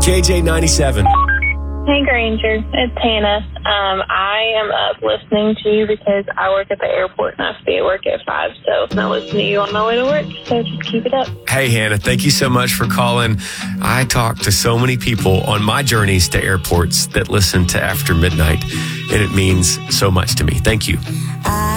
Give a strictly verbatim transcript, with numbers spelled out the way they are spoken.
K J ninety-seven. Hey, Granger. It's Hannah. Um, I am up listening to you because I work at the airport and I have to be at work at five. So I listen to you on my way to work. So just keep it up. Hey, Hannah, thank you so much for calling. I talk to so many people on my journeys to airports that listen to After Midnight, and it means so much to me. Thank you. I